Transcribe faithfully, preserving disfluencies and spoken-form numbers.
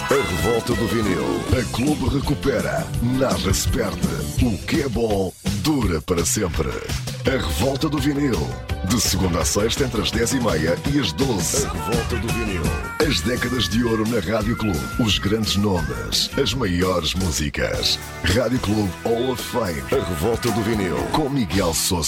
A revolta do vinil. A Clube recupera. Nada se perde. O que é bom dura para sempre. A revolta do vinil. De segunda a sexta entre as dez e meia e as doze. A revolta do vinil. As décadas de ouro na Rádio Clube. Os grandes nomes. As maiores músicas. Rádio Clube Hall of Fame. A revolta do vinil. Com Miguel Sousa.